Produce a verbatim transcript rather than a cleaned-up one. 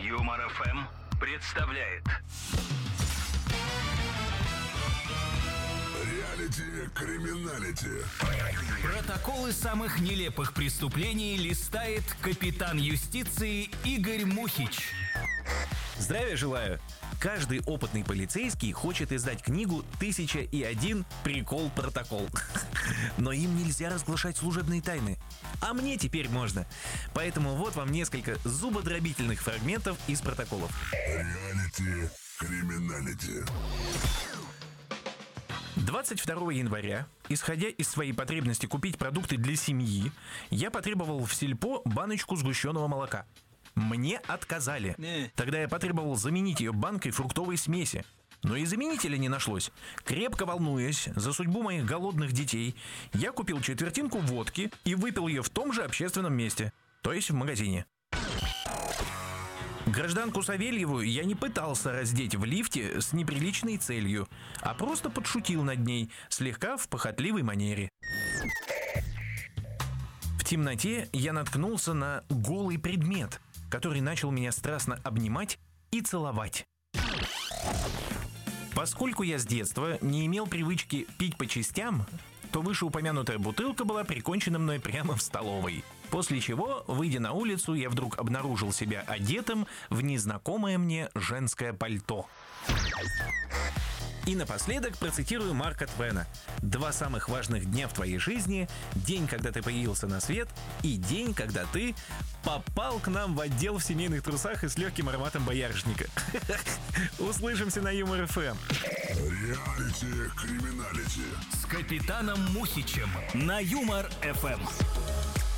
Юмор эф эм представляет Реалити-криминалити. Протоколы самых нелепых преступлений листает капитан юстиции Игорь Мухич. Здравия желаю! Каждый опытный полицейский хочет издать книгу «Тысяча и один прикол-протокол». Но им нельзя разглашать служебные тайны. А мне теперь можно. Поэтому вот вам несколько зубодробительных фрагментов из протоколов. Реалити-криминалити. двадцать второго января, исходя из своей потребности купить продукты для семьи, я потребовал в сельпо баночку сгущенного молока. Мне отказали. Тогда я потребовал заменить ее банкой фруктовой смеси. Но и заменителя не нашлось. Крепко волнуясь за судьбу моих голодных детей, я купил четвертинку водки и выпил ее в том же общественном месте, то есть в магазине. Гражданку Савельеву я не пытался раздеть в лифте с неприличной целью, а просто подшутил над ней, слегка в похотливой манере. В темноте я наткнулся на голый предмет, который начал меня страстно обнимать и целовать. Поскольку я с детства не имел привычки пить по частям, то вышеупомянутая бутылка была прикончена мной прямо в столовой. После чего, выйдя на улицу, я вдруг обнаружил себя одетым в незнакомое мне женское пальто. И напоследок процитирую Марка Твена. Два самых важных дня в твоей жизни – день, когда ты появился на свет, и день, когда ты попал к нам в отдел в семейных трусах и с легким ароматом боярышника. Услышимся на Юмор эф эм. Реалити-криминалити. С капитаном Мухичем на Юмор эф эм.